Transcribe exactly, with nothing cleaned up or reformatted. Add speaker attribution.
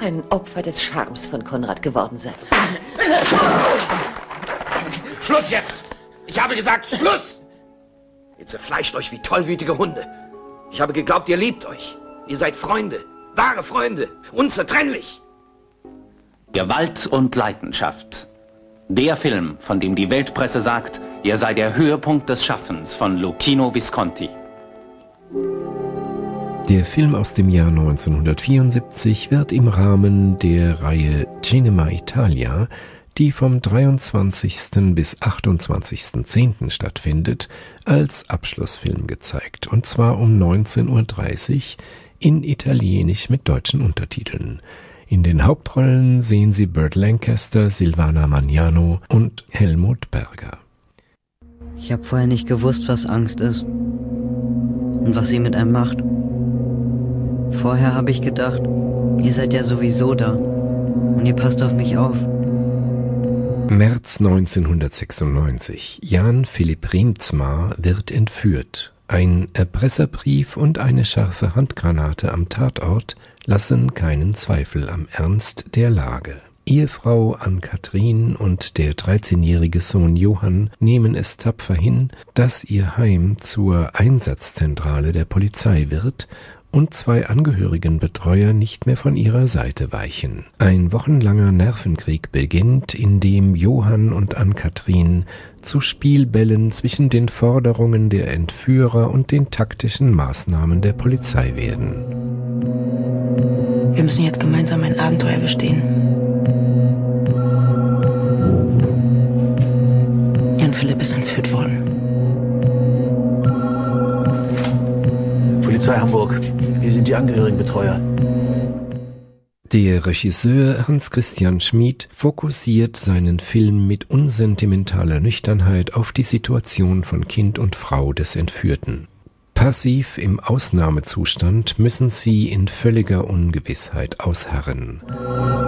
Speaker 1: ein Opfer des Charmes von Konrad geworden sein.
Speaker 2: Schluss jetzt! Ich habe gesagt, Schluss! Ihr zerfleischt euch wie tollwütige Hunde. Ich habe geglaubt, ihr liebt euch. Ihr seid Freunde, wahre Freunde, unzertrennlich.
Speaker 3: Gewalt und Leidenschaft. Der Film, von dem die Weltpresse sagt, er sei der Höhepunkt des Schaffens von Luchino Visconti.
Speaker 4: Der Film aus dem Jahr neunzehnhundertvierundsiebzig wird im Rahmen der Reihe Cinema Italia, die vom dreiundzwanzigsten bis achtundzwanzigsten zehnten stattfindet, als Abschlussfilm gezeigt, und zwar um neunzehn Uhr dreißig in Italienisch mit deutschen Untertiteln. In den Hauptrollen sehen Sie Burt Lancaster, Silvana Magnano und Helmut Berger.
Speaker 5: Ich habe vorher nicht gewusst, was Angst ist und was sie mit einem macht. Vorher habe ich gedacht, ihr seid ja sowieso da und ihr passt auf mich auf.
Speaker 4: März neunzehnhundertsechsundneunzig. Jan Philipp Riemtsma wird entführt. Ein Erpresserbrief und eine scharfe Handgranate am Tatort lassen keinen Zweifel am Ernst der Lage. Ehefrau Ann-Kathrin und der dreizehnjährige Sohn Johann nehmen es tapfer hin, dass ihr Heim zur Einsatzzentrale der Polizei wird und zwei Angehörigenbetreuer nicht mehr von ihrer Seite weichen. Ein wochenlanger Nervenkrieg beginnt, in dem Johann und Ann-Kathrin zu Spielbällen zwischen den Forderungen der Entführer und den taktischen Maßnahmen der Polizei werden.
Speaker 6: Wir müssen jetzt gemeinsam ein Abenteuer bestehen. Jan Philipp ist entführt worden.
Speaker 7: Polizei Hamburg, hier sind die Angehörigenbetreuer.
Speaker 4: Der Regisseur Hans-Christian Schmid fokussiert seinen Film mit unsentimentaler Nüchternheit auf die Situation von Kind und Frau des Entführten. Passiv im Ausnahmezustand müssen sie in völliger Ungewissheit ausharren.